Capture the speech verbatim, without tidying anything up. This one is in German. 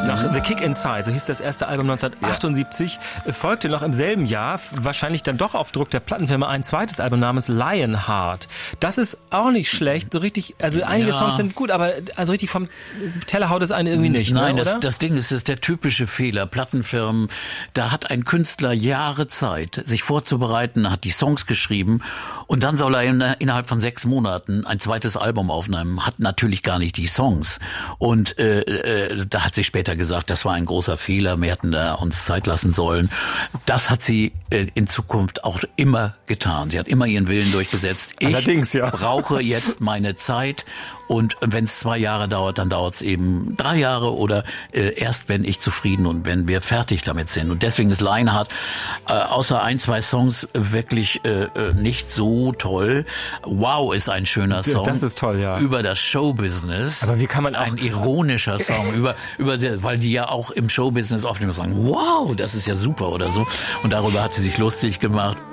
Nach The Kick Inside, so hieß das erste Album neunzehnhundertachtundsiebzig, ja. folgte noch im selben Jahr, wahrscheinlich dann doch auf Druck der Plattenfirma, ein zweites Album namens Lionheart. Das ist auch nicht schlecht, so richtig, also einige ja. Songs sind gut, aber also richtig vom Teller haut es einen irgendwie nicht. Nein, ne, das, das Ding ist, das ist der typische Fehler. Plattenfirmen, da hat ein Künstler Jahre Zeit, sich vorzubereiten, hat die Songs geschrieben und dann soll er in, innerhalb von sechs Monaten ein zweites Album aufnehmen, hat natürlich gar nicht die Songs. Und äh, äh, da hat sie später gesagt, das war ein großer Fehler, wir hätten da uns Zeit lassen sollen. Das hat sie äh, in Zukunft auch immer getan. Sie hat immer ihren Willen durchgesetzt. Ich Allerdings, ja. brauche jetzt meine Zeit. Und wenn es zwei Jahre dauert, dann dauert es eben drei Jahre oder äh, erst, wenn ich zufrieden und wenn wir fertig damit sind. Und deswegen ist Lionheart äh, außer ein, zwei Songs wirklich äh, nicht so toll. Wow ist ein schöner Song. Das ist toll, ja. Über das Showbusiness. Aber wie kann man auch... Ein ironischer Song, über über der, weil die ja auch im Showbusiness oft immer sagen, wow, das ist ja super oder so. Und darüber hat sie sich lustig gemacht.